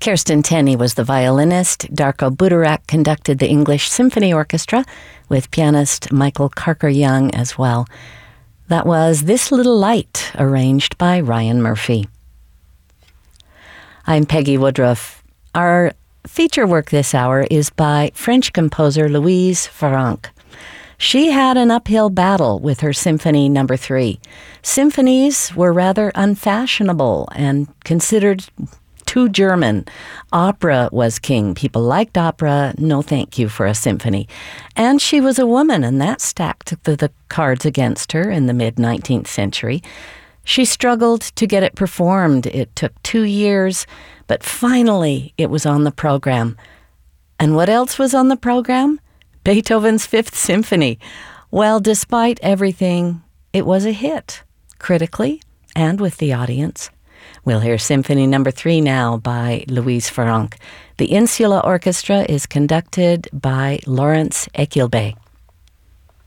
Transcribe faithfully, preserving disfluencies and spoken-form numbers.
Kirsten Tenney was the violinist. Darko Budurak conducted the English Symphony Orchestra with pianist Michael Carker-Young as well. That was This Little Light, arranged by Ryan Murphy. I'm Peggy Woodruff. Our feature work this hour is by French composer Louise Farrenc. She had an uphill battle with her Symphony Number Three. Symphonies were rather unfashionable and considered too German. Opera was king. People liked opera. No thank you for a symphony. And she was a woman, and that stacked the, the cards against her in the mid-nineteenth century. She struggled to get it performed. It took two years, but finally it was on the program. And what else was on the program? Beethoven's Fifth Symphony. Well, despite everything, it was a hit, critically and with the audience. We'll hear Symphony Number Three now by Louise Farrenc. The Insula Orchestra is conducted by Lawrence Equilbé.